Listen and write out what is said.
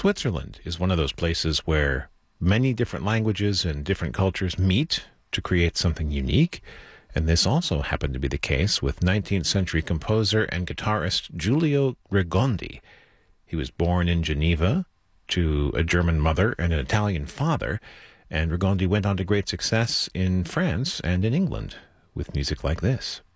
Switzerland is one of those places where many different languages and different cultures meet to create something unique. And this also happened to be the case with 19th century composer and guitarist Giulio Regondi. He was born in Geneva to a German mother and an Italian father, and Regondi went on to great success in France and in England with music like this.